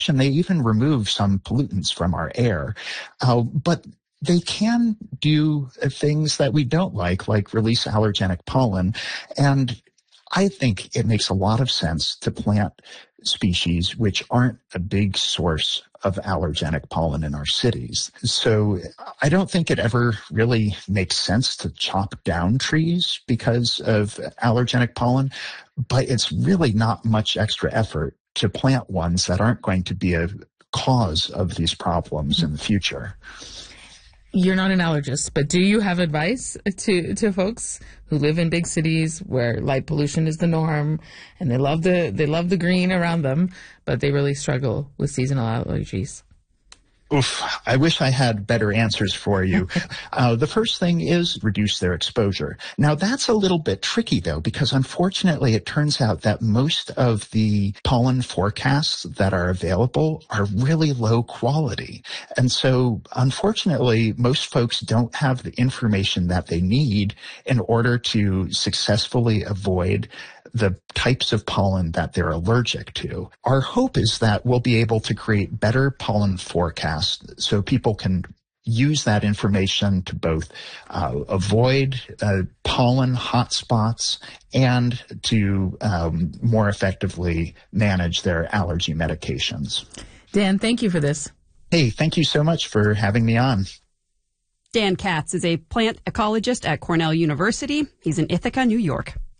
and they even remove some pollutants from our air. But they can do things that we don't like release allergenic pollen. And I think it makes a lot of sense to plant species which aren't a big source of allergenic pollen in our cities. So I don't think it ever really makes sense to chop down trees because of allergenic pollen, but it's really not much extra effort to plant ones that aren't going to be a cause of these problems in the future. You're not an allergist, but do you have advice to folks who live in big cities where light pollution is the norm and they love the green around them, but they really struggle with seasonal allergies? Oof, I wish I had better answers for you. The first thing is reduce their exposure. Now, that's a little bit tricky, though, because unfortunately it turns out that most of the pollen forecasts that are available are really low quality. And so, unfortunately, most folks don't have the information that they need in order to successfully avoid the types of pollen that they're allergic to. Our hope is that we'll be able to create better pollen forecasts so people can use that information to both avoid pollen hotspots and to more effectively manage their allergy medications. Dan, thank you for this. Hey, thank you so much for having me on. Dan Katz is a plant ecologist at Cornell University. He's in Ithaca, New York.